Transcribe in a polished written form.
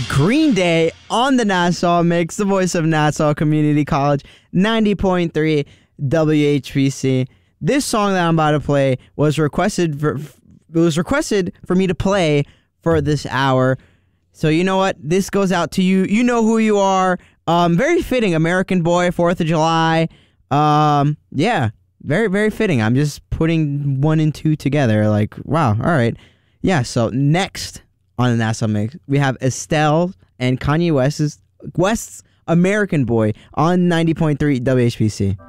Green Day on the Nassau Mix, the voice of Nassau Community College, 90.3 WHBC. This song that I'm about to play was requested for me to play for this hour. So you know what? This goes out to you. You know who you are. Very fitting. American Boy, 4th of July. Yeah, very, very fitting. I'm just putting 1 and 2 together. Like, wow. All right. Yeah, so next on the Nassau Mix, we have Estelle and Kanye West's American Boy on 90.3 WHBC.